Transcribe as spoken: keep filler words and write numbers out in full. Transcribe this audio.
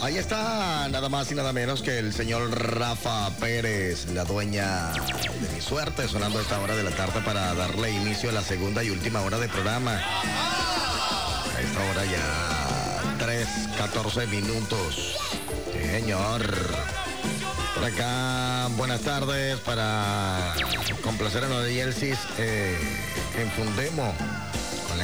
ahí está nada más y nada menos que el señor Rafa Pérez, la dueña de mi suerte, sonando a esta hora de la tarde para darle inicio a la segunda y última hora de programa. A esta hora ya tres, catorce minutos. Sí, señor. Por acá, buenas tardes para complacer a Nodelsis eh, en Fundemo.